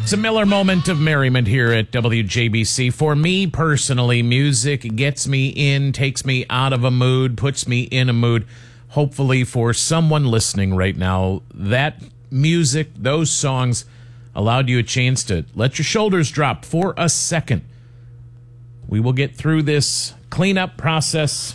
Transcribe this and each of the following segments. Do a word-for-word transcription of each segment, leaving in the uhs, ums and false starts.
It's a Miller moment of merriment here at W J B C. For me personally, music gets me in, takes me out of a mood, puts me in a mood. Hopefully for someone listening right now, that music, those songs allowed you a chance to let your shoulders drop for a second. We will get through this cleanup process.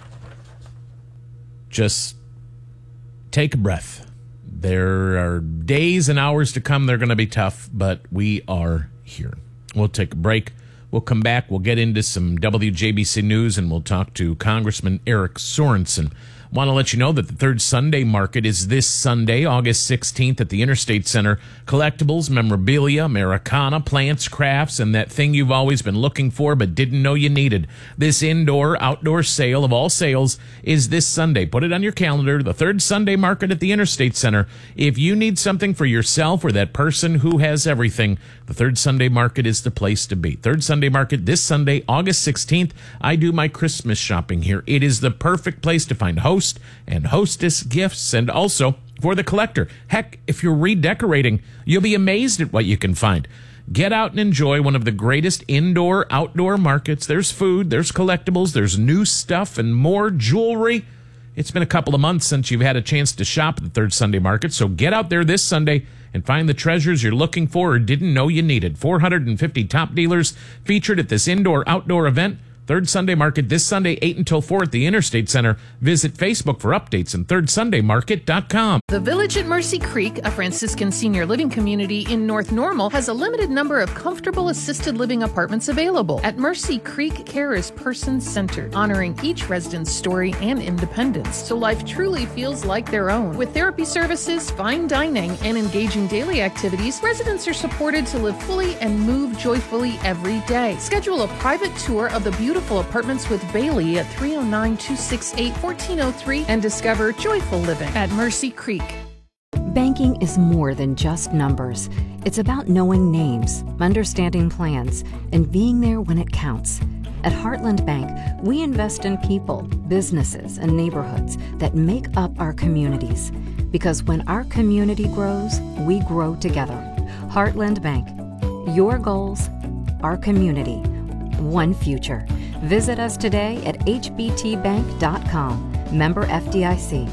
Just take a breath. There are days and hours to come. They're going to be tough, but we are here. We'll take a break. We'll come back. We'll get into some W J B C news, and we'll talk to Congressman Eric Sorensen. Want to let you know that the third Sunday market is this Sunday, August sixteenth at the Interstate Center. Collectibles, memorabilia, Americana, plants, crafts, and that thing you've always been looking for but didn't know you needed. This indoor-outdoor sale of all sales is this Sunday. Put it on your calendar, the third Sunday market at the Interstate Center. If you need something for yourself or that person who has everything, the third Sunday market is the place to be. Third Sunday market this Sunday, August sixteenth. I do my Christmas shopping here. It is the perfect place to find host and hostess gifts, and also for the collector. Heck, if you're redecorating, you'll be amazed at what you can find. Get out and enjoy one of the greatest indoor-outdoor markets. There's food, there's collectibles, there's new stuff, and more jewelry. It's been a couple of months since you've had a chance to shop at the third Sunday market, so get out there this Sunday and find the treasures you're looking for or didn't know you needed. four hundred fifty top dealers featured at this indoor-outdoor event. Third Sunday Market this Sunday, eight until four at the Interstate Center. Visit Facebook for updates and third sunday market dot com. The Village at Mercy Creek, a Franciscan senior living community in North Normal, has a limited number of comfortable assisted living apartments available. At Mercy Creek, care is person-centered, honoring each resident's story and independence, so life truly feels like their own. With therapy services, fine dining, and engaging daily activities, residents are supported to live fully and move joyfully every day. Schedule a private tour of the beautiful Beautiful apartments with Bailey at three oh nine, two six eight, one four oh three and discover joyful living at Mercy Creek. Banking is more than just numbers. It's about knowing names, understanding plans, and being there when it counts. At Heartland Bank, we invest in people, businesses, and neighborhoods that make up our communities. Because when our community grows, we grow together. Heartland Bank. Your goals, our community, one future. Visit us today at h b t bank dot com. Member F D I C.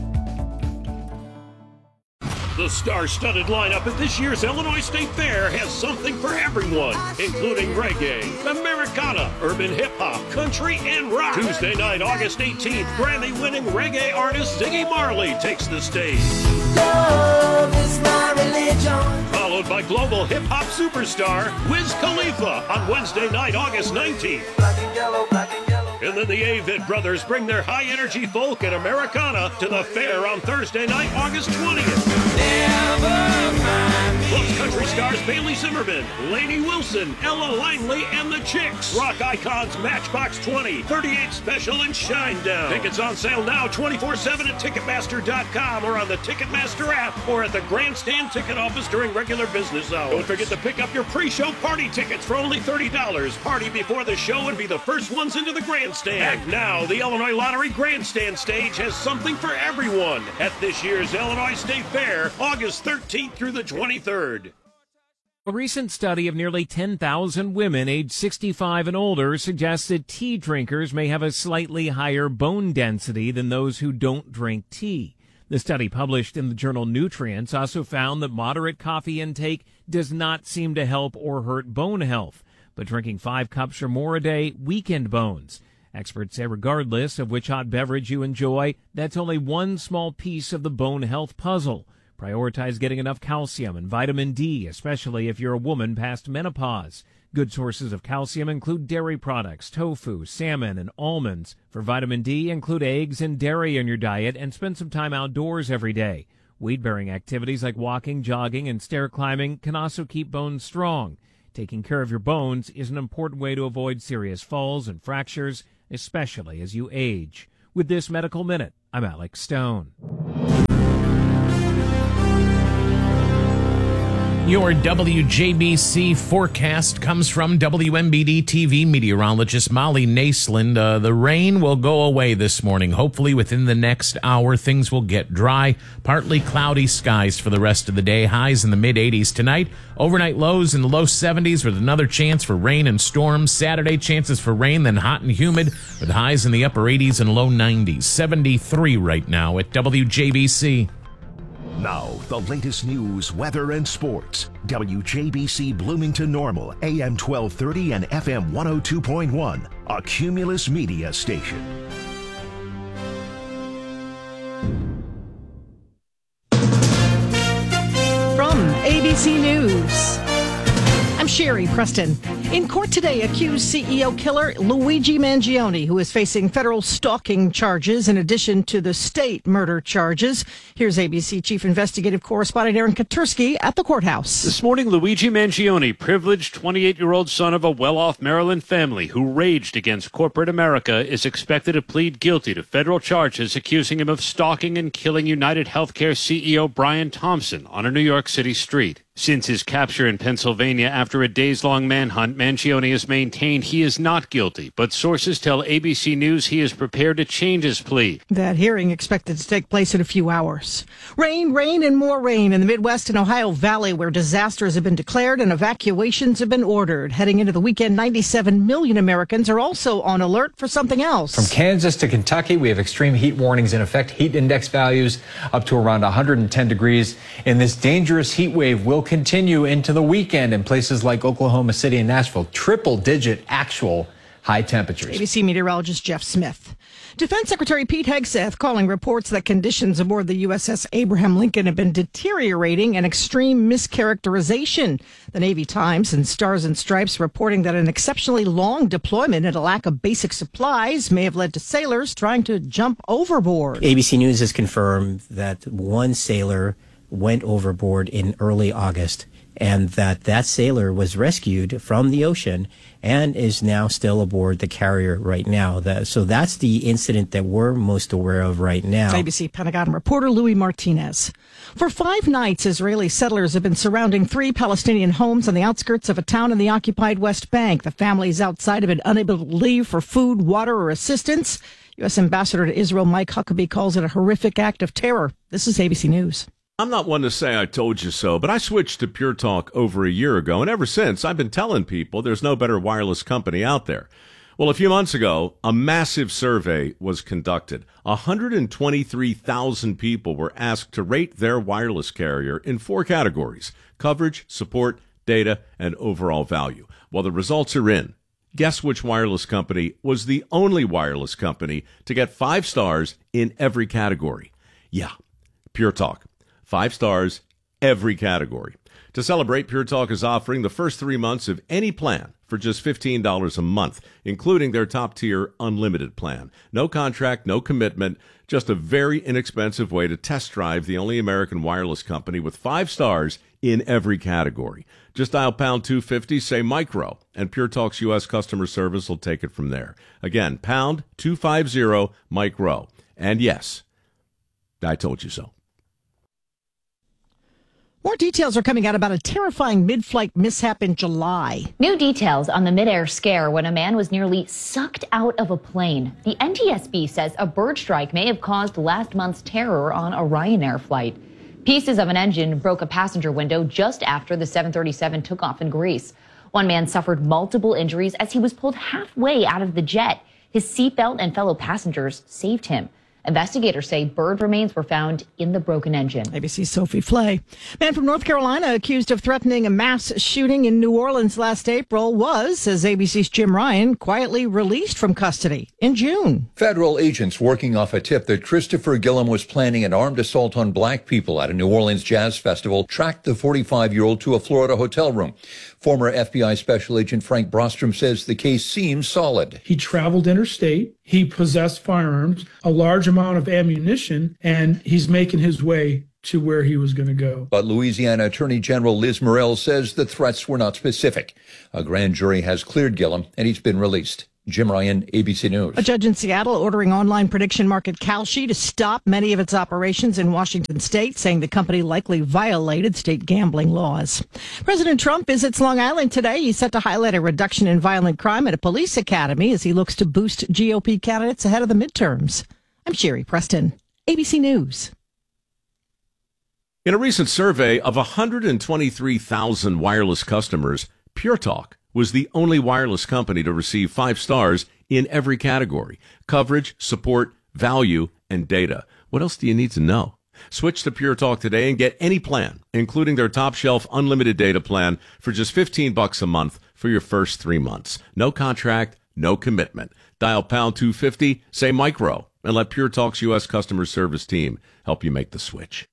The star-studded lineup at this year's Illinois State Fair has something for everyone, including reggae, Americana, urban hip-hop, country, and rock. Tuesday night, August eighteenth, Grammy-winning reggae artist Ziggy Marley takes the stage. Love is my religion. Followed by global hip-hop superstar Wiz Khalifa on Wednesday night, August nineteenth. Black and yellow, black and yellow. And then the Avid Brothers bring their high-energy folk and Americana to the fair on Thursday night, August twentieth. Plus country stars Bailey Zimmerman, Lainey Wilson, Ella Langley, and the Chicks. Rock icons Matchbox twenty, thirty-eight Special, and Shinedown. Tickets on sale now twenty-four seven at Ticketmaster dot com or on the Ticketmaster app or at the Grandstand Ticket Office during regular business hours. Don't forget to pick up your pre-show party tickets for only thirty dollars. Party before the show and be the first ones into the Grandstand. And now, the Illinois Lottery Grandstand stage has something for everyone at this year's Illinois State Fair, August thirteenth through the twenty-third. A recent study of nearly ten thousand women aged sixty-five and older suggests that tea drinkers may have a slightly higher bone density than those who don't drink tea. The study, published in the journal Nutrients, also found that moderate coffee intake does not seem to help or hurt bone health, but drinking five cups or more a day weakened bones. Experts say regardless of which hot beverage you enjoy, that's only one small piece of the bone health puzzle. Prioritize getting enough calcium and vitamin D, especially if you're a woman past menopause. Good sources of calcium include dairy products, tofu, salmon, and almonds. For vitamin D, include eggs and dairy in your diet and spend some time outdoors every day. Weight-bearing activities like walking, jogging, and stair climbing can also keep bones strong. Taking care of your bones is an important way to avoid serious falls and fractures, especially as you age. With this Medical Minute, I'm Alex Stone. Your W J B C forecast comes from W M B D T V meteorologist Molly Naisland. Uh, the rain will go away this morning. Hopefully within the next hour, things will get dry. Partly cloudy skies for the rest of the day. Highs in the mid eighties tonight. Overnight lows in the low seventies with another chance for rain and storms. Saturday, chances for rain, then hot and humid with highs in the upper eighties and low nineties. seventy-three right now at W J B C. Now, the latest news, weather, and sports. W J B C Bloomington Normal, A M twelve thirty and F M one oh two point one, a Cumulus Media station. From A B C News, I'm Sherry Preston. In court today, accused C E O killer Luigi Mangione, who is facing federal stalking charges in addition to the state murder charges. Here's A B C Chief Investigative Correspondent Aaron Katursky at the courthouse. This morning, Luigi Mangione, privileged twenty-eight-year-old son of a well-off Maryland family who raged against corporate America, is expected to plead guilty to federal charges accusing him of stalking and killing United Healthcare C E O Brian Thompson on a New York City street. Since his capture in Pennsylvania after a days-long manhunt, Mangione has maintained he is not guilty, but sources tell A B C News he is prepared to change his plea. That hearing expected to take place in a few hours. Rain, rain, and more rain in the Midwest and Ohio Valley, where disasters have been declared and evacuations have been ordered. Heading into the weekend, ninety-seven million Americans are also on alert for something else. From Kansas to Kentucky, we have extreme heat warnings in effect. Heat index values up to around one hundred ten degrees. And this dangerous heat wave will continue into the weekend in places like Oklahoma City and Nashville. Triple-digit actual high temperatures. A B C meteorologist Jeff Smith. Defense Secretary Pete Hegseth calling reports that conditions aboard the U S S Abraham Lincoln have been deteriorating and extreme mischaracterization. The Navy Times and Stars and Stripes reporting that an exceptionally long deployment and a lack of basic supplies may have led to sailors trying to jump overboard. A B C News has confirmed that one sailor went overboard in early August, and that that sailor was rescued from the ocean and is now still aboard the carrier right now. That, so that's the incident that we're most aware of right now. A B C Pentagon reporter Louis Martinez. For five nights, Israeli settlers have been surrounding three Palestinian homes on the outskirts of a town in the occupied West Bank. The families outside have been unable to leave for food, water, or assistance. U S Ambassador to Israel Mike Huckabee calls it a horrific act of terror. This is A B C News. I'm not one to say I told you so, but I switched to Pure Talk over a year ago, and ever since, I've been telling people there's no better wireless company out there. Well, a few months ago, a massive survey was conducted. one hundred twenty-three thousand people were asked to rate their wireless carrier in four categories: coverage, support, data, and overall value. Well, the results are in. Guess which wireless company was the only wireless company to get five stars in every category? Yeah, Pure Talk. Five stars, every category. To celebrate, Pure Talk is offering the first three months of any plan for just fifteen dollars a month, including their top-tier unlimited plan. No contract, no commitment, just a very inexpensive way to test drive the only American wireless company with five stars in every category. Just dial pound two fifty, say micro, and Pure Talk's U S customer service will take it from there. Again, pound two fifty, micro. And yes, I told you so. More details are coming out about a terrifying mid-flight mishap in July. New details on the mid-air scare when a man was nearly sucked out of a plane. The N T S B says a bird strike may have caused last month's terror on a Ryanair flight. Pieces of an engine broke a passenger window just after the seven thirty-seven took off in Greece. One man suffered multiple injuries as he was pulled halfway out of the jet. His seatbelt and fellow passengers saved him. Investigators say bird remains were found in the broken engine. A B C's Sophie Flay. Man from North Carolina accused of threatening a mass shooting in New Orleans last April was, says A B C's Jim Ryan, quietly released from custody in June. Federal agents working off a tip that Christopher Gillum was planning an armed assault on black people at a New Orleans jazz festival tracked the forty-five-year-old to a Florida hotel room. Former F B I Special Agent Frank Brostrom says the case seems solid. He traveled interstate. He possessed firearms, a large amount of ammunition, and he's making his way to where he was going to go. But Louisiana Attorney General Liz Murrell says the threats were not specific. A grand jury has cleared Gillum, and he's been released. Jim Ryan, A B C News. A judge in Seattle ordering online prediction market Kalshi to stop many of its operations in Washington state, saying the company likely violated state gambling laws. President Trump visits Long Island today. He's set to highlight a reduction in violent crime at a police academy as he looks to boost G O P candidates ahead of the midterms. I'm Sherry Preston, A B C News. In a recent survey of one hundred twenty-three thousand wireless customers, Pure Talk was the only wireless company to receive five stars in every category: coverage, support, value, and data. What else do you need to know? Switch to Pure Talk today and get any plan, including their top shelf unlimited data plan, for just fifteen bucks a month for your first three months. No contract, no commitment. Dial pound two fifty, say micro, and let Pure Talk's U S customer service team help you make the switch.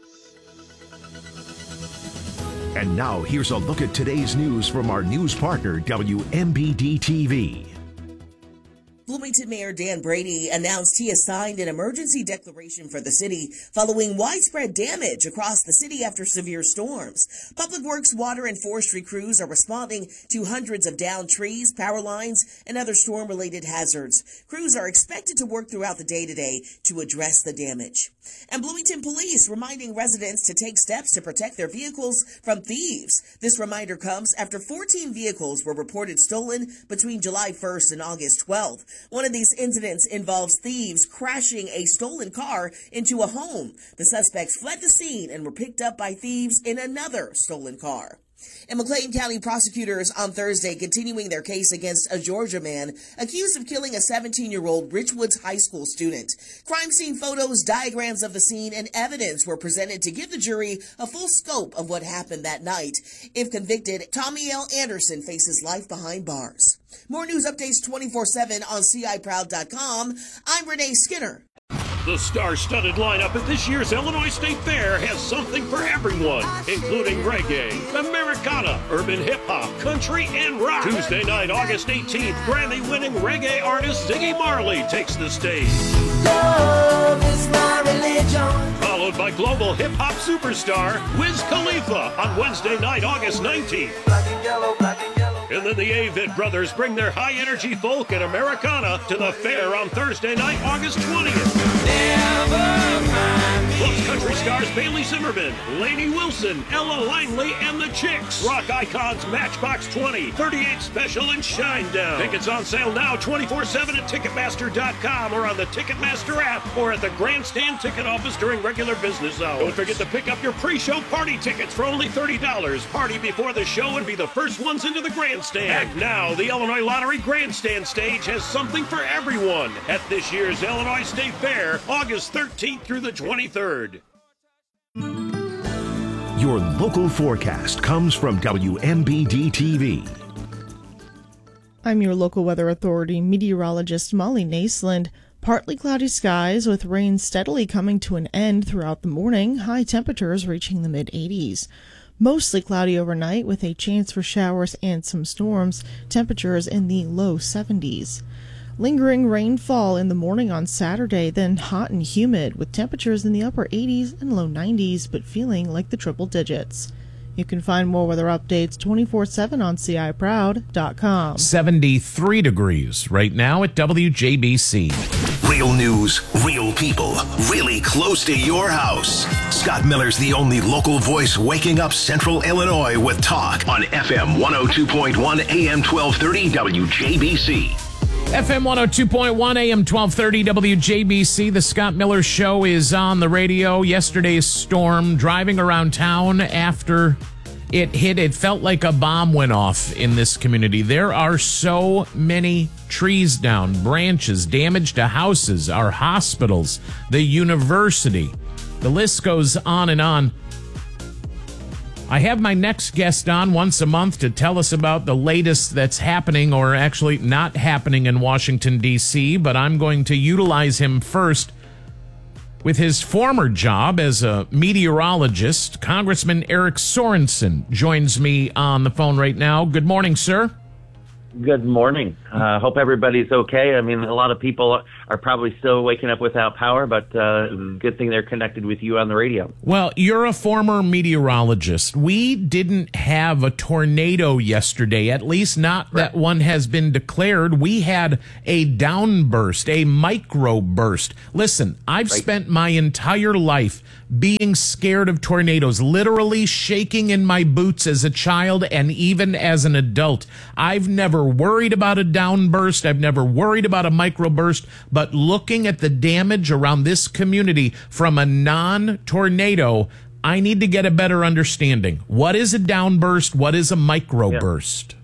And now here's a look at today's news from our news partner, W M B D T V. Bloomington Mayor Dan Brady announced he has signed an emergency declaration for the city following widespread damage across the city after severe storms. Public Works, water, and forestry crews are responding to hundreds of downed trees, power lines, and other storm-related hazards. Crews are expected to work throughout the day today to address the damage. And Bloomington Police reminding residents to take steps to protect their vehicles from thieves. This reminder comes after fourteen vehicles were reported stolen between July first and August twelfth. One of these incidents involves thieves crashing a stolen car into a home. The suspects fled the scene and were picked up by thieves in another stolen car. And McLean County prosecutors on Thursday continuing their case against a Georgia man accused of killing a seventeen-year-old Richwoods High School student. Crime scene photos, diagrams of the scene, and evidence were presented to give the jury a full scope of what happened that night. If convicted, Tommy L. Anderson faces life behind bars. More news updates twenty-four seven on C I Proud dot com. I'm Renee Skinner. The star-studded lineup at this year's Illinois State Fair has something for everyone, including reggae, Americana, urban hip-hop, country, and rock. Tuesday night, August eighteenth, Grammy-winning reggae artist Ziggy Marley takes the stage. Love is my religion. Followed by global hip-hop superstar Wiz Khalifa on Wednesday night, August nineteenth. Black and yellow, black and yellow. And then the Avett Brothers bring their high-energy folk and Americana to the fair on Thursday night, August twentieth. Plus country stars Bailey Zimmerman, Lainey Wilson, Ella Langley, and the Chicks. Rock icons Matchbox twenty, thirty-eight Special, and Shinedown. Tickets on sale now twenty-four seven at Ticketmaster dot com or on the Ticketmaster app or at the Grandstand ticket office during regular business hours. Don't forget to pick up your pre-show party tickets for only thirty dollars. Party before the show and be the first ones into the Grandstand. And now, the Illinois Lottery Grandstand stage has something for everyone at this year's Illinois State Fair, August thirteenth through the twenty-third. Your local forecast comes from W M B D T V. I'm your local weather authority meteorologist Molly Naisland. Partly cloudy skies with rain steadily coming to an end throughout the morning, high temperatures reaching the mid eighties. Mostly cloudy overnight with a chance for showers and some storms, temperatures in the low seventies. Lingering rainfall in the morning on Saturday, then hot and humid with temperatures in the upper eighties and low nineties, but feeling like the triple digits. You can find more weather updates twenty-four seven on C I Proud dot com. seventy-three degrees right now at W J B C. Real news, real people, really close to your house. Scott Miller's the only local voice waking up Central Illinois with talk on F M one oh two point one, A M twelve thirty, W J B C. F M one oh two point one, A M twelve thirty, W J B C. The Scott Miller Show is on the radio. Yesterday's storm, driving around town after it hit, it felt like a bomb went off in this community. There are so many trees down, branches, damage to houses, our hospitals, the university. The list goes on and on. I have my next guest on once a month to tell us about the latest that's happening, or actually not happening, in Washington, D C, but I'm going to utilize him first with his former job as a meteorologist. Congressman Eric Sorensen joins me on the phone right now. Good morning, sir. Good morning. Uh, hope everybody's okay. I mean, a lot of people are probably still waking up without power, but uh, good thing they're connected with you on the radio. Well, you're a former meteorologist. We didn't have a tornado yesterday, at least not that one has been declared. We had a downburst, a microburst. Listen, I've Right. spent my entire life being scared of tornadoes, literally shaking in my boots as a child and even as an adult. I've never worried about a downburst. I've never worried about a microburst, but looking at the damage around this community from a non-tornado, I need to get a better understanding. What is a downburst? What is a microburst?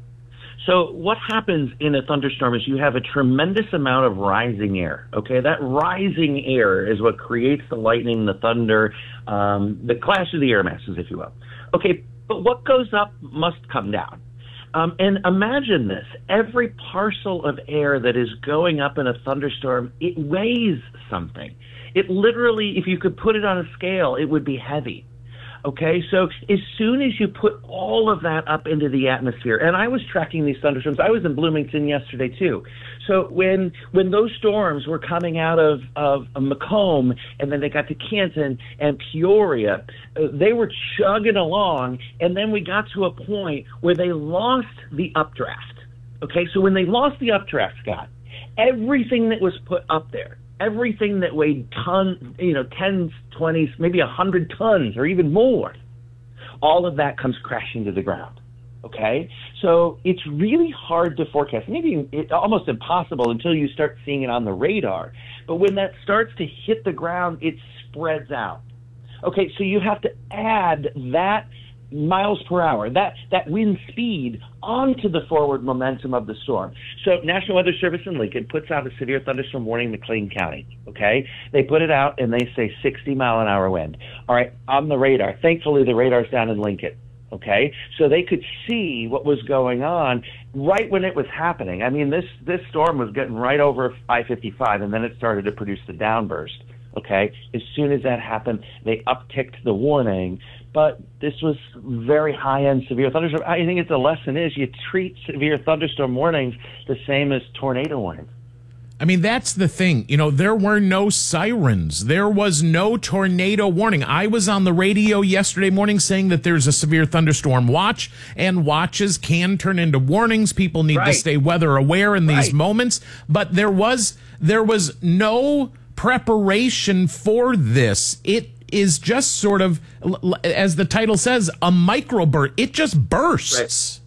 So what happens in a thunderstorm is you have a tremendous amount of rising air. Okay, that rising air is what creates the lightning, the thunder, um, the clash of the air masses, if you will. Okay, but what goes up must come down. Um, and imagine this, every parcel of air that is going up in a thunderstorm, it weighs something. It literally, if you could put it on a scale, it would be heavy. Okay, so as soon as you put all of that up into the atmosphere, and I was tracking these thunderstorms, I was in Bloomington yesterday too. So when when those storms were coming out of, of, of Macomb, and then they got to Canton and Peoria, uh, they were chugging along, and then we got to a point where they lost the updraft. Okay, so when they lost the updraft, Scott, everything that was put up there, everything that weighed ton, you know, tens, twenties, maybe a hundred tons or even more, all of that comes crashing to the ground. Okay, so it's really hard to forecast, maybe it, almost impossible until you start seeing it on the radar. But when that starts to hit the ground, it spreads out. Okay, so you have to add that miles per hour, that, that wind speed onto the forward momentum of the storm. So National Weather Service in Lincoln puts out a severe thunderstorm warning in McLean County, okay? They put it out and they say sixty mile an hour wind. All right, on the radar. Thankfully, the radar's down in Lincoln, okay? So they could see what was going on right when it was happening. I mean, this, this storm was getting right over I fifty-five, and then it started to produce the downburst, okay? As soon as that happened, they upticked the warning. But this was very high-end severe thunderstorm. I think it's a lesson is you treat severe thunderstorm warnings the same as tornado warnings. I mean, that's the thing. You know, there were no sirens. There was no tornado warning. I was on the radio yesterday morning saying that there's a severe thunderstorm watch, and watches can turn into warnings. People need Right. to stay weather aware in these Right. moments. But there was there was no preparation for this. It is just sort of, as the title says, a microburst. It just bursts.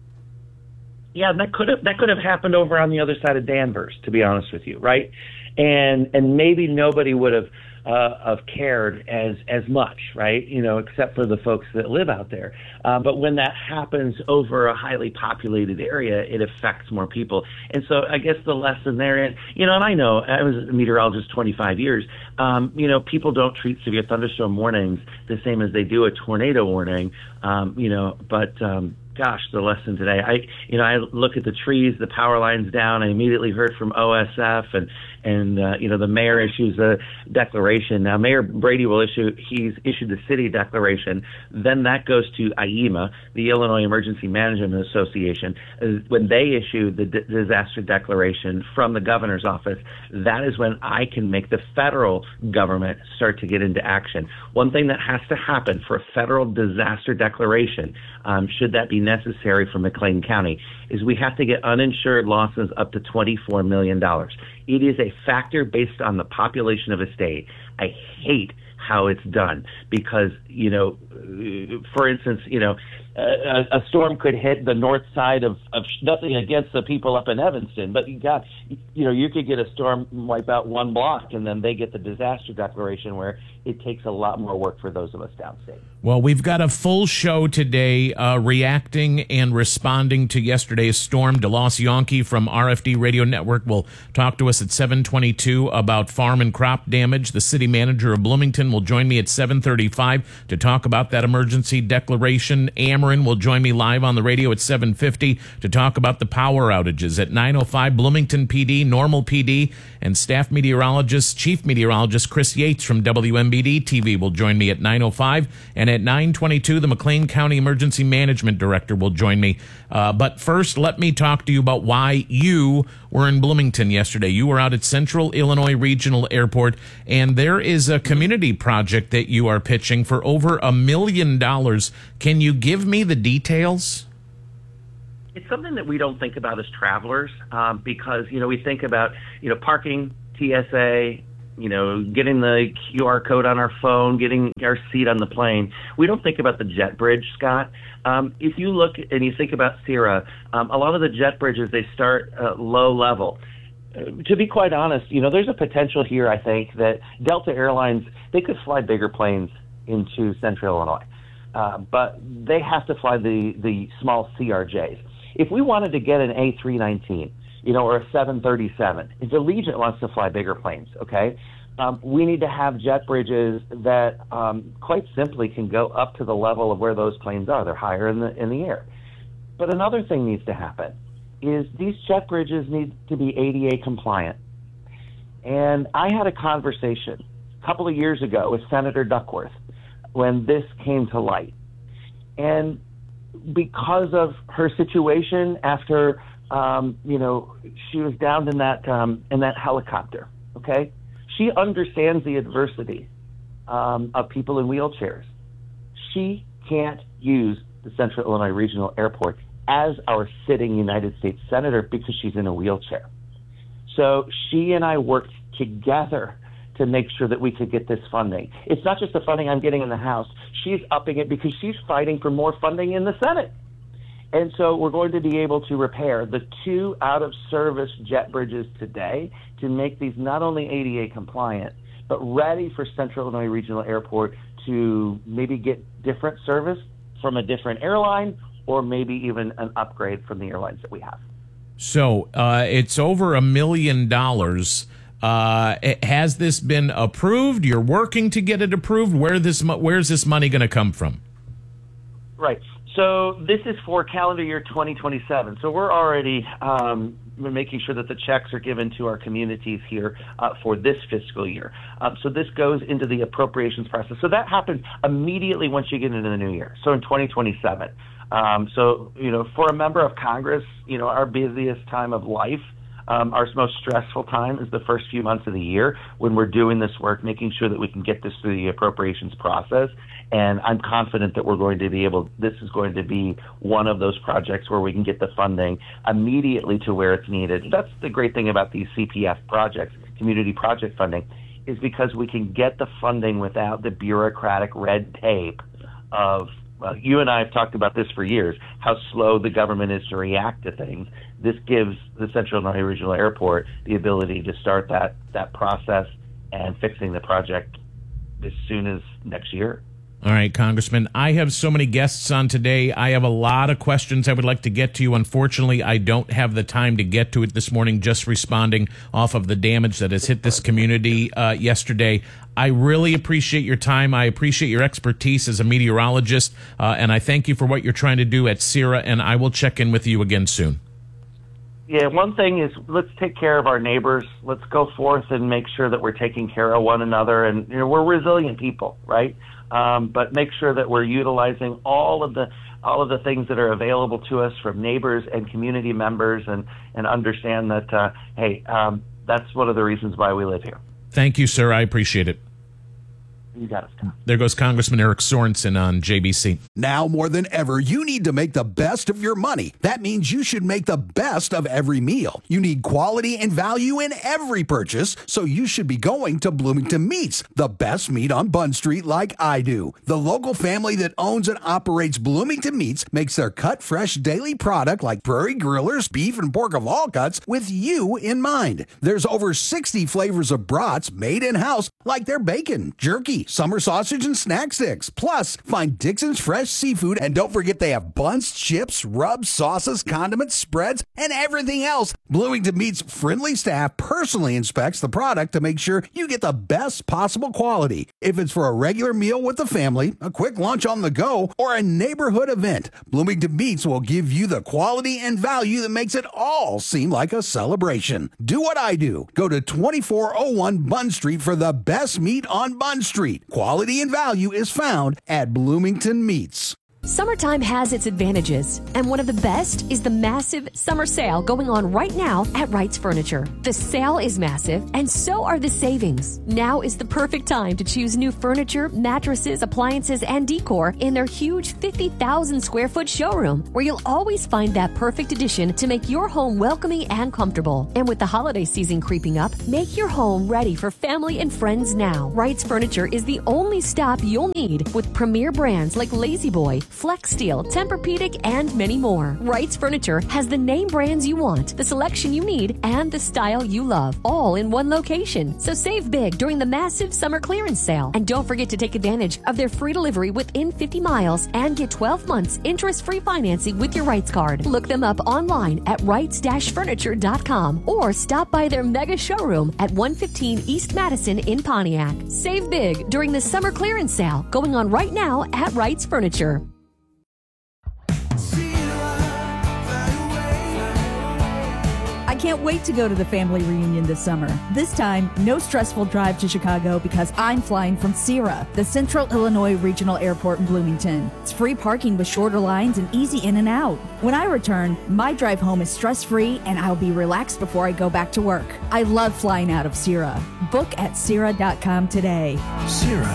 Right. Yeah, that could have that could have happened over on the other side of Danvers, to be honest with you, right? And and maybe nobody would have uh, have cared as as much, right? You know, except for the folks that live out there. Uh, but when that happens over a highly populated area, it affects more people. And so I guess the lesson there is, you know, and I know I was a meteorologist twenty-five years. Um, you know, people don't treat severe thunderstorm warnings the same as they do a tornado warning. Um, you know, but um, gosh, the lesson today. I, you know, I look at the trees, the power lines down. I immediately heard from O S F, and and uh, you know, the mayor issues a declaration. Now, Mayor Brady will issue. He's issued the city declaration. Then that goes to I E M A, the Illinois Emergency Management Association. Uh, when they issue the d- disaster declaration from the governor's office, that is when I can make the federal government start to get into action. One thing that has to happen for a federal disaster declaration, um, should that be necessary for McLean County, is we have to get uninsured losses up to twenty-four million dollars. It is a factor based on the population of a state. I hate how it's done because, you know, for instance, you know, a, a storm could hit the north side of, of nothing against the people up in Evanston, but you got, you know, you could get a storm wipe out one block and then they get the disaster declaration where it takes a lot more work for those of us downstate. Well, we've got a full show today uh, reacting and responding to yesterday's storm. DeLoss Yonke from R F D Radio Network will talk to us at seven twenty-two about farm and crop damage. The city manager of Bloomington will join me at seven thirty-five to talk about that emergency declaration. Ameren will join me live on the radio at seven fifty to talk about the power outages. At nine oh five, Bloomington P D, Normal P D, and staff meteorologist, chief meteorologist Chris Yates from W M B D T V will join me at nine oh five. And at At nine twenty-two, the McLean County Emergency Management Director will join me. Uh, but first, let me talk to you about why you were in Bloomington yesterday. You were out at Central Illinois Regional Airport, and there is a community project that you are pitching for over a million dollars. Can you give me the details? It's something that we don't think about as travelers um, because, you know, we think about, you know, parking, T S A, you know, getting the Q R code on our phone, getting our seat on the plane. We don't think about the jet bridge, Scott. Um, if you look and you think about Cira, um, a lot of the jet bridges, they start uh, low level. Uh, to be quite honest, you know, there's a potential here, I think, that Delta Airlines, they could fly bigger planes into Central Illinois, uh, but they have to fly the, the small C R Js. If we wanted to get an A three nineteen, you know, or a seven thirty-seven, if Allegiant wants to fly bigger planes, okay, um, we need to have jet bridges that um, quite simply can go up to the level of where those planes are. They're higher in the in the air. But another thing needs to happen is these jet bridges need to be A D A compliant. And I had a conversation a couple of years ago with Senator Duckworth when this came to light. And because of her situation after, um, you know, she was down in that um, in that helicopter, okay? She understands the adversity um, of people in wheelchairs. She can't use the Central Illinois Regional Airport as our sitting United States Senator because she's in a wheelchair. So she and I worked together to make sure that we could get this funding. It's not just the funding I'm getting in the House. She's upping it because she's fighting for more funding in the Senate. And so we're going to be able to repair the two out-of-service jet bridges today to make these not only A D A compliant, but ready for Central Illinois Regional Airport to maybe get different service from a different airline or maybe even an upgrade from the airlines that we have. So uh, it's over a million dollars. Uh, has this been approved? You're working to get it approved. Where this where's this money going to come from? Right. So this is for calendar year twenty twenty-seven. So we're already um, making sure that the checks are given to our communities here uh, for this fiscal year. Um, so this goes into the appropriations process. So that happens immediately once you get into the new year. So in twenty twenty-seven. Um, so, you know, for a member of Congress, you know, our busiest time of life, Um, our most stressful time is the first few months of the year when we're doing this work, making sure that we can get this through the appropriations process. And I'm confident that we're going to be able, this is going to be one of those projects where we can get the funding immediately to where it's needed. That's the great thing about these C P F projects, community project funding, is because we can get the funding without the bureaucratic red tape of Well, you and I have talked about this for years, how slow the government is to react to things. This gives the Central Illinois Regional Airport the ability to start that, that process and fixing the project as soon as next year. All right, Congressman, I have so many guests on today. I have a lot of questions I would like to get to you. Unfortunately, I don't have the time to get to it this morning, just responding off of the damage that has hit this community uh, yesterday. I really appreciate your time. I appreciate your expertise as a meteorologist, uh, and I thank you for what you're trying to do at Cira, and I will check in with you again soon. Yeah, one thing is let's take care of our neighbors. Let's go forth and make sure that we're taking care of one another, and you know, we're resilient people, right? Um, but make sure that we're utilizing all of the all of the things that are available to us from neighbors and community members, and and understand that uh, hey, um, that's one of the reasons why we live here. Thank you, sir. I appreciate it. You got it, Scott. There goes Congressman Eric Sorensen on J B C. Now more than ever, you need to make the best of your money. That means you should make the best of every meal. You need quality and value in every purchase, so you should be going to Bloomington Meats, the best meat on Bunn Street like I do. The local family that owns and operates Bloomington Meats makes their cut fresh daily product like Prairie Grillers, beef and pork of all cuts with you in mind. There's over sixty flavors of brats made in-house like their bacon, jerky, summer sausage, and snack sticks. Plus, find Dixon's fresh seafood, and don't forget they have buns, chips, rubs, sauces, condiments, spreads, and everything else. Bloomington Meats' friendly staff personally inspects the product to make sure you get the best possible quality. If it's for a regular meal with the family, a quick lunch on the go, or a neighborhood event, Bloomington Meats will give you the quality and value that makes it all seem like a celebration. Do what I do. Go to twenty-four oh one Bunn Street for the best meat on Bunn Street. meat. Quality and value is found at Bloomington Meats. Summertime has its advantages, and one of the best is the massive summer sale going on right now at Wright's Furniture. The sale is massive, and so are the savings. Now is the perfect time to choose new furniture, mattresses, appliances, and decor in their huge fifty thousand square foot showroom, where you'll always find that perfect addition to make your home welcoming and comfortable. And with the holiday season creeping up, make your home ready for family and friends now. Wright's Furniture is the only stop you'll need with premier brands like Lazy Boy, Flex Steel, Tempur-Pedic, and many more. Wright's Furniture has the name brands you want, the selection you need, and the style you love, all in one location. So save big during the massive summer clearance sale. And don't forget to take advantage of their free delivery within fifty miles and get twelve months interest-free financing with your Wright's card. Look them up online at Wrights Furniture dot com or stop by their mega showroom at one fifteen East Madison in Pontiac. Save big during the summer clearance sale going on right now at Wright's Furniture. I can't wait to go to the family reunion this summer. This time, no stressful drive to Chicago because I'm flying from Sierra, the Central Illinois Regional Airport in Bloomington. It's free parking with shorter lines and easy in and out. When I return, my drive home is stress-free and I'll be relaxed before I go back to work. I love flying out of Sierra. Book at Sierra dot com today. Sierra.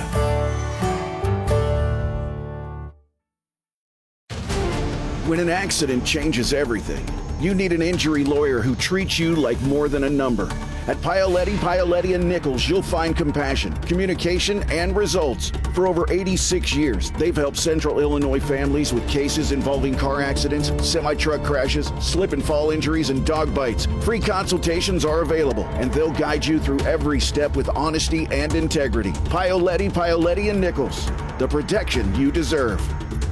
When an accident changes everything, you need an injury lawyer who treats you like more than a number. At Paoletti, Paoletti and Nichols, you'll find compassion, communication, and results. For over eighty-six years, they've helped Central Illinois families with cases involving car accidents, semi-truck crashes, slip and fall injuries, and dog bites. Free consultations are available, and they'll guide you through every step with honesty and integrity. Paoletti, Paoletti and Nichols, the protection you deserve.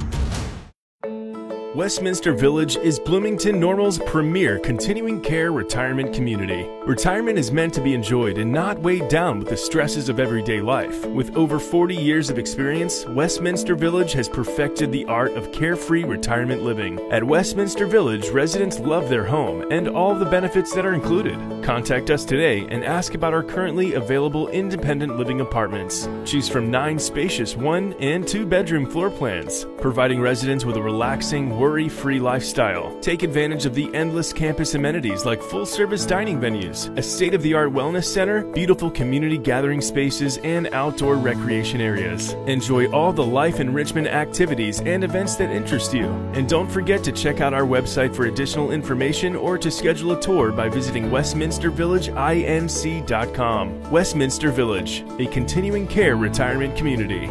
Westminster Village is Bloomington Normal's premier continuing care retirement community. Retirement is meant to be enjoyed and not weighed down with the stresses of everyday life. With over forty years of experience, Westminster Village has perfected the art of carefree retirement living. At Westminster Village, residents love their home and all the benefits that are included. Contact us today and ask about our currently available independent living apartments. Choose from nine spacious one and two bedroom floor plans, providing residents with a relaxing, worry-free lifestyle. Take advantage of the endless campus amenities like full-service dining venues, a state-of-the-art wellness center, beautiful community gathering spaces, and outdoor recreation areas. Enjoy all the life enrichment activities and events that interest you. And don't forget to check out our website for additional information or to schedule a tour by visiting Westminster Village I N C dot com. Westminster Village, a continuing care retirement community.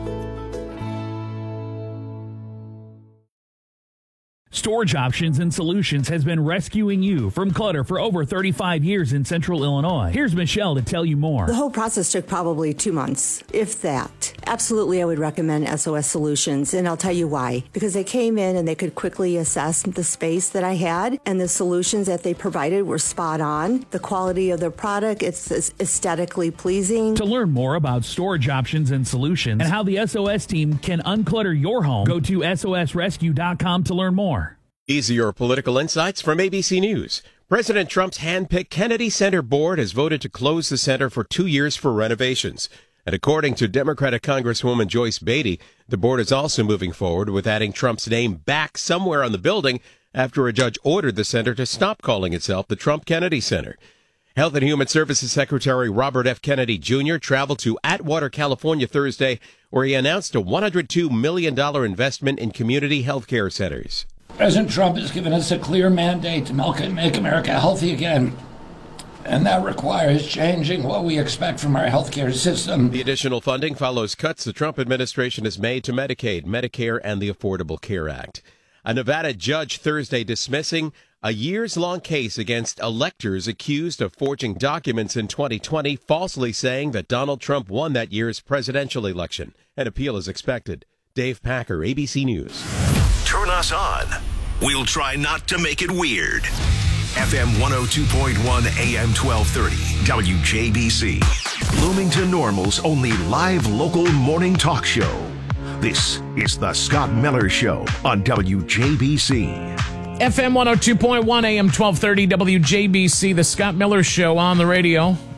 Storage Options and Solutions has been rescuing you from clutter for over thirty-five years in Central Illinois. Here's Michelle to tell you more. The whole process took probably two months, if that. Absolutely, I would recommend S O S Solutions, and I'll tell you why. Because they came in and they could quickly assess the space that I had, and the solutions that they provided were spot on. The quality of their product, it's aesthetically pleasing. To learn more about Storage Options and Solutions and how the S O S team can unclutter your home, go to S O S rescue dot com to learn more. Easier political insights from A B C News. President Trump's hand-picked Kennedy Center board has voted to close the center for two years for renovations. And according to Democratic Congresswoman Joyce Beatty, the board is also moving forward with adding Trump's name back somewhere on the building after a judge ordered the center to stop calling itself the Trump Kennedy Center. Health and Human Services Secretary Robert F. Kennedy Junior traveled to Atwater, California Thursday, where he announced a one hundred two million dollars investment in community health care centers. President Trump has given us a clear mandate to make America healthy again, and that requires changing what we expect from our healthcare system. The additional funding follows cuts the Trump administration has made to Medicaid, Medicare, and the Affordable Care Act. A Nevada judge Thursday dismissing a years-long case against electors accused of forging documents in twenty twenty, falsely saying that Donald Trump won that year's presidential election. An appeal is expected. Dave Packer, A B C News. Turn us on. We'll try not to make it weird. F M one oh two point one, A M twelve thirty, W J B C. Bloomington Normal's only live local morning talk show. This is the Scott Miller Show on W J B C. F M one oh two point one, A M twelve thirty, W J B C, the Scott Miller Show on the radio.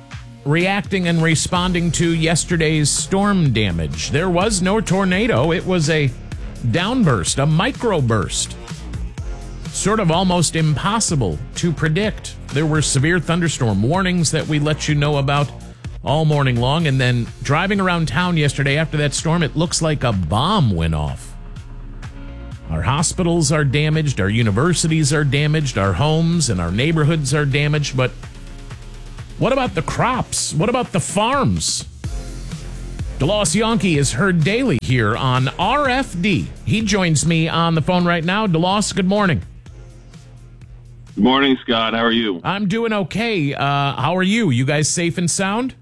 reacting and responding to yesterday's storm damage. There was no tornado. It was a downburst, a microburst. Sort of almost impossible to predict. There were severe thunderstorm warnings that we let you know about all morning long. And then driving around town yesterday after that storm, it looks like a bomb went off. Our hospitals are damaged. Our universities are damaged. Our homes and our neighborhoods are damaged. But what about the crops? What about the farms? DeLoss Yonke is heard daily here on R F D. He joins me on the phone right now. DeLoss, good morning. Good morning, Scott. How are you? I'm doing okay. Uh, how are you? You guys safe and sound?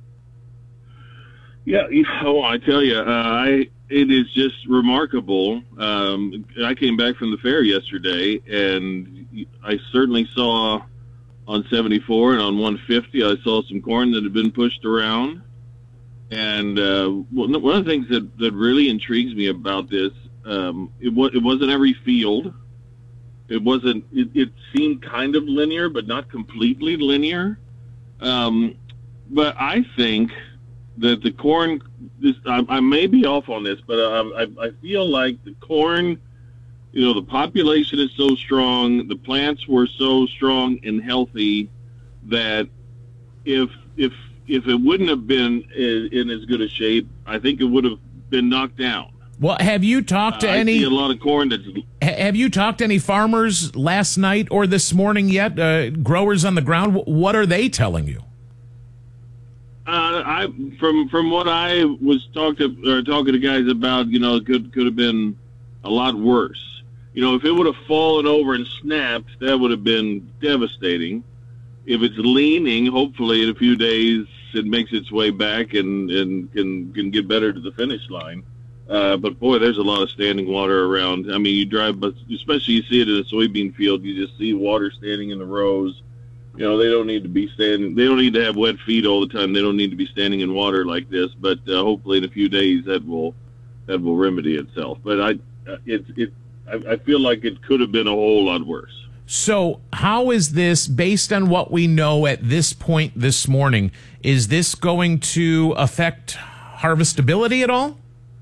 Yeah, you know, I tell you, uh, I it is just remarkable. Um, I came back from the fair yesterday, and I certainly saw on seventy-four and on one fifty, I saw some corn that had been pushed around. And uh, one of the things that, that really intrigues me about this, um, it, was, it wasn't every field. It wasn't. It, it seemed kind of linear, but not completely linear. Um, but I think that the corn. This, I, I may be off on this, but I, I, I feel like the corn. You know, the population is so strong. The plants were so strong and healthy that if if if it wouldn't have been in, in as good a shape, I think it would have been knocked down. Well, have you talked to uh, any? I see a lot of corn that's. Have you talked to any farmers last night or this morning yet? Uh, growers on the ground. What are they telling you? Uh, I from from what I was talk to, or talking to guys about, you know, it could could have been a lot worse. You know, if it would have fallen over and snapped, that would have been devastating. If it's leaning, hopefully in a few days it makes its way back and, and can can get better to the finish line. Uh, but boy, there's a lot of standing water around. I mean, you drive, but especially you see it in a soybean field, you just see water standing in the rows. You know, they don't need to be standing. They don't need to have wet feet all the time. They don't need to be standing in water like this. But uh, hopefully, in a few days, that will that will remedy itself. But I, uh, it, it, I, I feel like it could have been a whole lot worse. So, how is this, based on what we know at this point this morning, is this going to affect harvestability at all?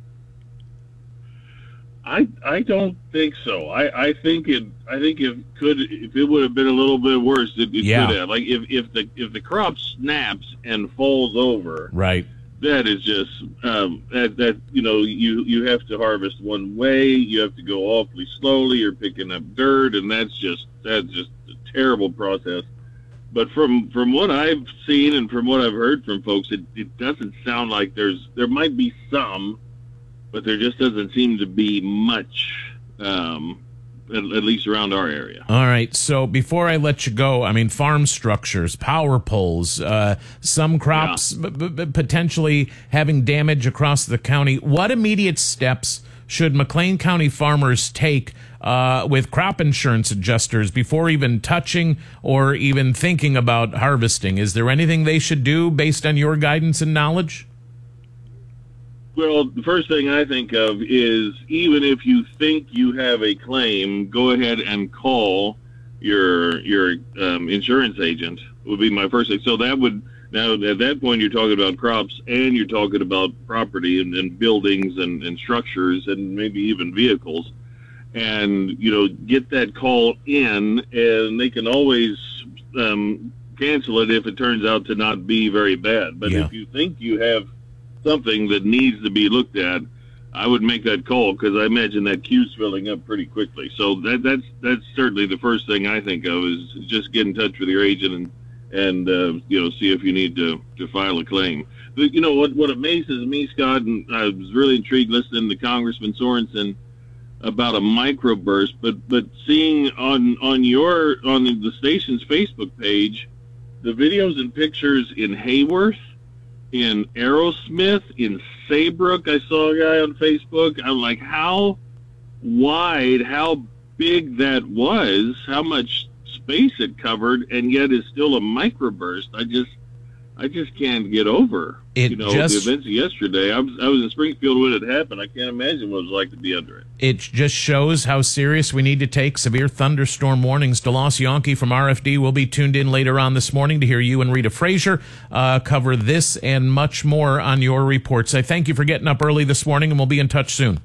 I I don't think so. I, I think it I think it could if it would have been a little bit worse it, it yeah. could have. Like if, if the if the crop snaps and falls over, right? That is just um, that that you know you you have to harvest one way. You have to go awfully slowly. You're picking up dirt, and that's just that's just a terrible process. But from from what I've seen and from what I've heard from folks, it, it doesn't sound like there's there might be some. But there just doesn't seem to be much, um, at, at least around our area. All right. So before I let you go, I mean, farm structures, power poles, uh, some crops yeah. b- b- potentially having damage across the county. What immediate steps should McLean County farmers take uh, with crop insurance adjusters before even touching or even thinking about harvesting? Is there anything they should do based on your guidance and knowledge? Well, the first thing I think of is even if you think you have a claim, go ahead and call your your um, insurance agent would be my first thing. So that would now at that point you're talking about crops and you're talking about property and, and buildings and, and structures and maybe even vehicles. And, you know, get that call in and they can always um, cancel it if it turns out to not be very bad. But yeah. if you think you have something that needs to be looked at, I would make that call because I imagine that queue's filling up pretty quickly. So that that's that's certainly the first thing I think of is just get in touch with your agent and and uh, you know see if you need to, to file a claim. But, you know what what amazes me, Scott, and I was really intrigued listening to Congressman Sorensen about a microburst, but but seeing on on your on the station's Facebook page the videos and pictures in Hayworth, in Aerosmith, in Saybrook. I saw a guy on Facebook. I'm like, how wide, how big that was, how much space it covered, and yet is still a microburst. I just, I just can't get over. It you know, just- the events of yesterday. I was I was in Springfield when it happened. I can't imagine what it was like to be under it. It just shows how serious we need to take severe thunderstorm warnings. DeLoss Yonke from R F D will be tuned in later on this morning to hear you and Rita Frazier uh, cover this and much more on your reports. I thank you for getting up early this morning, and we'll be in touch soon.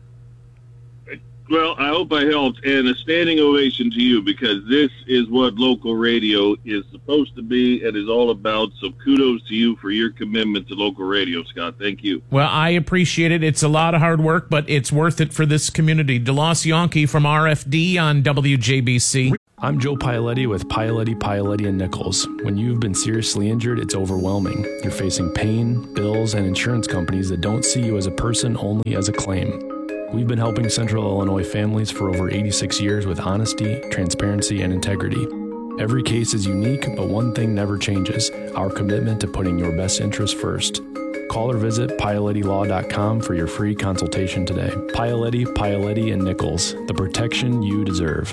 Well, I hope I helped, and a standing ovation to you, because this is what local radio is supposed to be and is all about, so kudos to you for your commitment to local radio, Scott. Thank you. Well, I appreciate it. It's a lot of hard work, but it's worth it for this community. DeLoss Yonke from R F D on W J B C. I'm Joe Paoletti with Paoletti, Paoletti and Nichols. When you've been seriously injured, it's overwhelming. You're facing pain, bills, and insurance companies that don't see you as a person, only as a claim. We've been helping Central Illinois families for over eighty-six years with honesty, transparency, and integrity. Every case is unique, but one thing never changes: our commitment to putting your best interest first. Call or visit Paoletti Law dot com for your free consultation today. Paoletti, Paoletti and Nichols, the protection you deserve.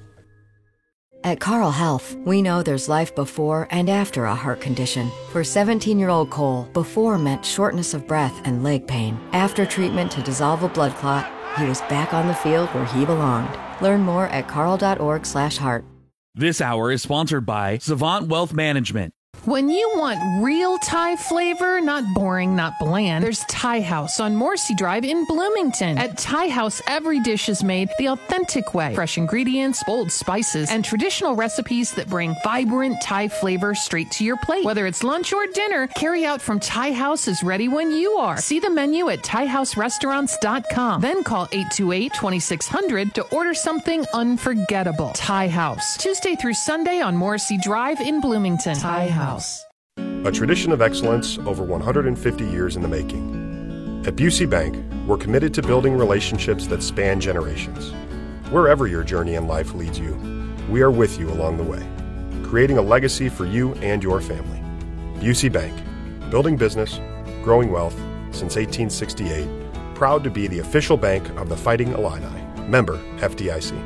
At Carle Health, we know there's life before and after a heart condition. For seventeen-year-old Cole, before meant shortness of breath and leg pain. After treatment to dissolve a blood clot, he was back on the field where he belonged. Learn more at carle dot org slash heart. This hour is sponsored by Savant Wealth Management. When you want real Thai flavor, not boring, not bland, there's Thai House on Morrissey Drive in Bloomington. At Thai House, every dish is made the authentic way. Fresh ingredients, bold spices, and traditional recipes that bring vibrant Thai flavor straight to your plate. Whether it's lunch or dinner, carry out from Thai House is ready when you are. See the menu at thai house restaurants dot com. Then call eight two eight, two six zero zero to order something unforgettable. Thai House. Tuesday through Sunday on Morrissey Drive in Bloomington. Thai House. A tradition of excellence over one hundred fifty years in the making. At Busey Bank, we're committed to building relationships that span generations. Wherever your journey in life leads you, we are with you along the way, creating a legacy for you and your family. Busey Bank, building business, growing wealth since eighteen sixty-eight, proud to be the official bank of the Fighting Illini. Member F D I C.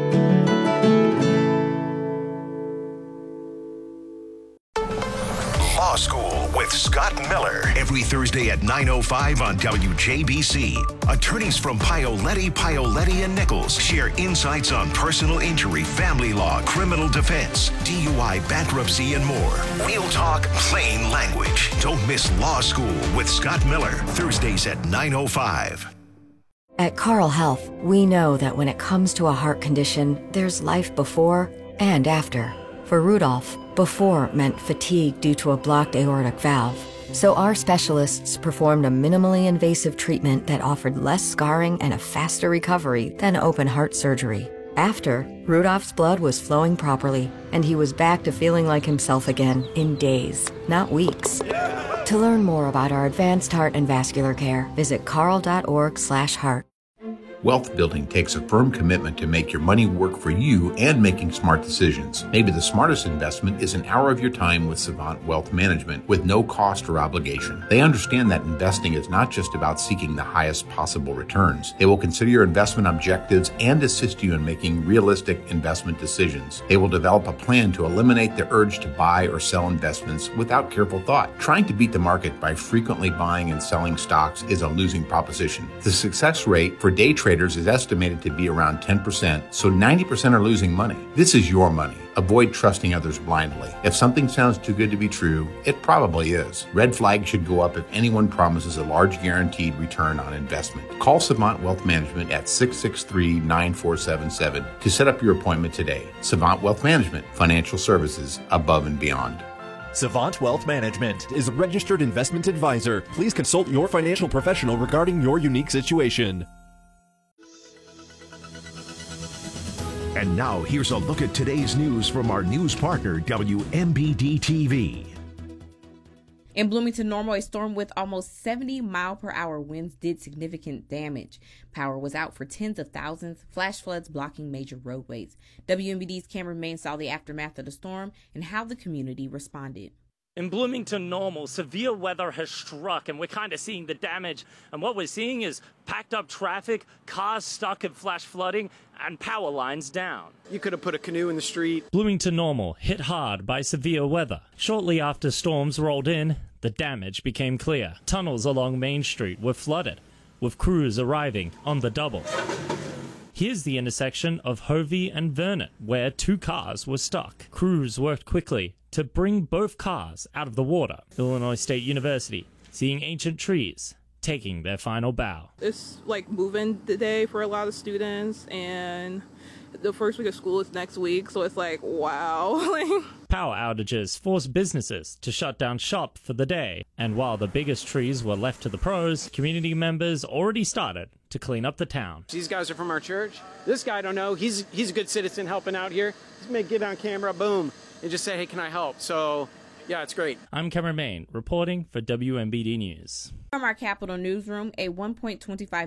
Law School with Scott Miller. Every Thursday at nine oh five on W J B C. Attorneys from Paoletti, Paoletti and Nichols share insights on personal injury, family law, criminal defense, D U I, bankruptcy, and more. Real talk, plain language. Don't miss Law School with Scott Miller. Thursdays at nine oh five. At Carle Health, we know that when it comes to a heart condition, there's life before and after. For Rudolph, before meant fatigue due to a blocked aortic valve. So our specialists performed a minimally invasive treatment that offered less scarring and a faster recovery than open heart surgery. After, Rudolph's blood was flowing properly, and he was back to feeling like himself again in days, not weeks. To learn more about our advanced heart and vascular care, visit carle dot org slash heart. Wealth building takes a firm commitment to make your money work for you and making smart decisions. Maybe the smartest investment is an hour of your time with Savant Wealth Management with no cost or obligation. They understand that investing is not just about seeking the highest possible returns. They will consider your investment objectives and assist you in making realistic investment decisions. They will develop a plan to eliminate the urge to buy or sell investments without careful thought. Trying to beat the market by frequently buying and selling stocks is a losing proposition. The success rate for day traders is estimated to be around ten percent, so ninety percent are losing money. This is your money. Avoid trusting others blindly. If something sounds too good to be true, it probably is. Red flags should go up if anyone promises a large guaranteed return on investment. Call Savant Wealth Management at six six three, nine four seven seven to set up your appointment today. Savant Wealth Management, financial services above and beyond. Savant Wealth Management is a registered investment advisor. Please consult your financial professional regarding your unique situation. And now, here's a look at today's news from our news partner, W M B D T V. In Bloomington, Normal, a storm with almost seventy mile per hour winds did significant damage. Power was out for tens of thousands, flash floods blocking major roadways. W M B D's Cameron Main saw the aftermath of the storm and how the community responded. In Bloomington Normal, severe weather has struck, and we're kind of seeing the damage. And what we're seeing is packed up traffic, cars stuck in flash flooding, and power lines down. You could have put a canoe in the street. Bloomington Normal hit hard by severe weather. Shortly after storms rolled in, the damage became clear. Tunnels along Main Street were flooded, with crews arriving on the double. Here's the intersection of Hovey and Vernon, where two cars were stuck. Crews worked quickly to bring both cars out of the water. Illinois State University, seeing ancient trees taking their final bow. It's like moving day for a lot of students, and the first week of school is next week, so it's like, wow. Power outages forced businesses to shut down shop for the day, and while the biggest trees were left to the pros, community members already started to clean up the town. These guys are from our church. This guy I don't know. He's he's a good citizen helping out here. He's gonna get on camera, boom, and just say, hey, can I help? So, yeah, it's great. I'm Cameron Main, reporting for W M B D News. From our Capitol newsroom, a one point two five